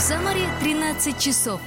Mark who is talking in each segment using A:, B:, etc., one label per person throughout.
A: Самаре 13 часов.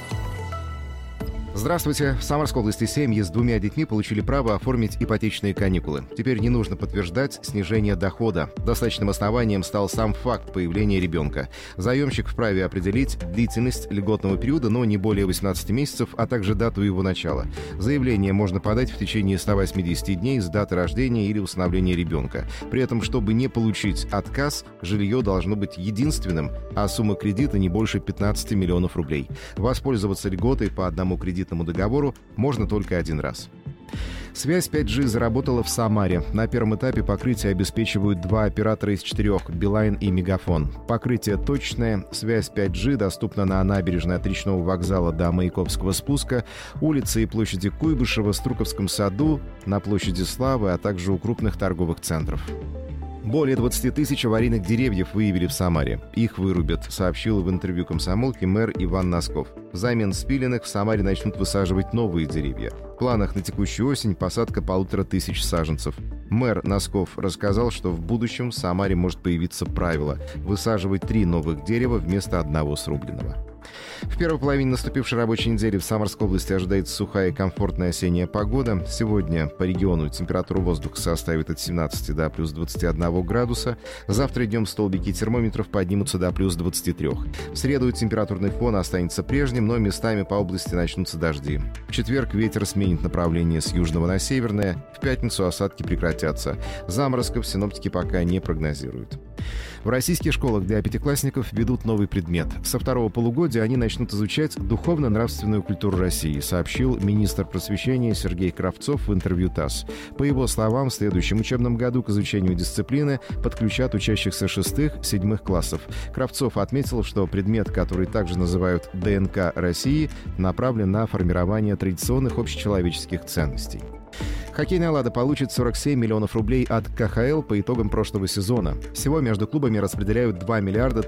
B: Здравствуйте. В Самарской области семьи с 2 детьми получили право оформить ипотечные каникулы. Теперь не нужно подтверждать снижение дохода. Достаточным основанием стал сам факт появления ребенка. Заемщик вправе определить длительность льготного периода, но не более 18 месяцев, а также дату его начала. Заявление можно подать в течение 180 дней с даты рождения или усыновления ребенка. При этом, чтобы не получить отказ, жилье должно быть единственным, а сумма кредита не больше 15 миллионов рублей. Воспользоваться льготой по одному кредитному договору можно только один раз. Связь 5G заработала в Самаре. На первом этапе покрытие обеспечивают 2 оператора из 4 – Билайн и Мегафон. Покрытие точное, связь 5G доступна на набережной от речного вокзала до Маяковского спуска, улице и площади Куйбышева, Струковском саду, на площади Славы, а также у крупных торговых центров. Более 20 тысяч аварийных деревьев выявили в Самаре. Их вырубят, сообщил в интервью «Комсомолке» мэр Иван Носков. Взамен спиленных в Самаре начнут высаживать новые деревья. В планах на текущую осень посадка 1500 саженцев. Мэр Носков рассказал, что в будущем в Самаре может появиться правило – высаживать 3 новых дерева вместо одного срубленного. В первой половине наступившей рабочей недели в Самарской области ожидается сухая и комфортная осенняя погода. Сегодня по региону температура воздуха составит от 17 до плюс 21 градуса. Завтра днем столбики термометров поднимутся до плюс 23. В среду температурный фон останется прежним, но местами по области начнутся дожди. В четверг ветер сменит направление с южного на северное. В пятницу осадки прекратятся. Заморозков синоптики пока не прогнозируют. В российских школах для пятиклассников ведут новый предмет. Со второго полугодия они начнут изучать духовно-нравственную культуру России, сообщил министр просвещения Сергей Кравцов в интервью ТАСС. По его словам, в следующем учебном году к изучению дисциплины подключат учащихся 6-7 классов. Кравцов отметил, что предмет, который также называют ДНК России, направлен на формирование традиционных общечеловеческих ценностей. Хоккейная «Лада» получит 47 миллионов рублей от КХЛ по итогам прошлого сезона. Всего между клубами распределяют 2 миллиарда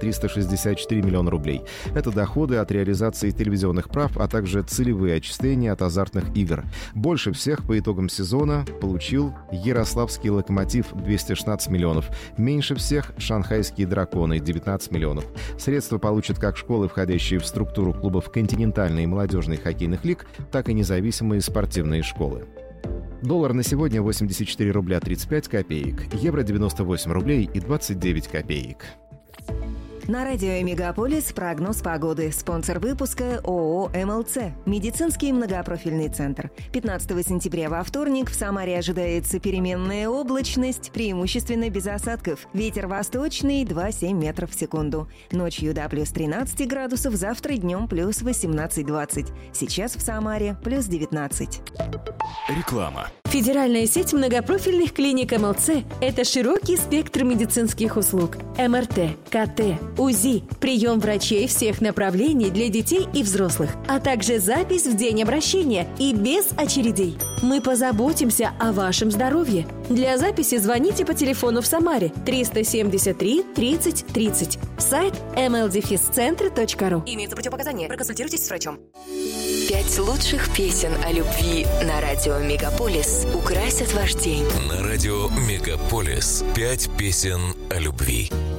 B: 364 миллиона рублей. Это доходы от реализации телевизионных прав, а также целевые отчисления от азартных игр. Больше всех по итогам сезона получил Ярославский «Локомотив» 216 миллионов. Меньше всех шанхайские «Драконы» 19 миллионов. Средства получат как школы, входящие в структуру клубов континентальной и молодежной хоккейных лиг, так и независимые спортивные школы. Доллар на сегодня 84 рубля 35 копеек, евро 98 рублей и 29 копеек.
C: На радио «Мегаполис» прогноз погоды. Спонсор выпуска ООО «МЛЦ». Медицинский многопрофильный центр. 15 сентября во вторник в Самаре ожидается переменная облачность, преимущественно без осадков. Ветер восточный 2,7 метров в секунду. Ночью до плюс 13 градусов, завтра днем плюс 18-20. Сейчас в Самаре плюс 19.
D: Реклама.
E: Федеральная сеть многопрофильных клиник МЛЦ – это широкий спектр медицинских услуг. МРТ, КТ, УЗИ, прием врачей всех направлений для детей и взрослых, а также запись в день обращения и без очередей. Мы позаботимся о вашем здоровье. Для записи звоните по телефону в Самаре 373 30 30. Сайт mldefiscentre.ru.
C: Имеются противопоказания. Проконсультируйтесь с врачом.
F: 5 лучших песен о любви на радио «Мегаполис» украсят ваш день.
D: На радио «Мегаполис» 5 песен о любви.